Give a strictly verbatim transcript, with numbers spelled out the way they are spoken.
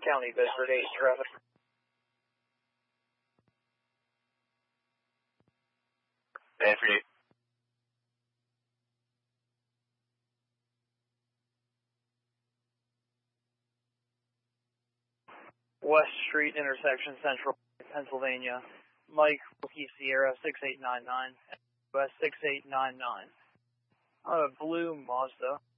County Bedford eight traffic. Bedford eight. West Street intersection, Central Pennsylvania. Mike, Rookie Sierra six eight nine nine, West six eight nine nine. Uh, blue Mazda.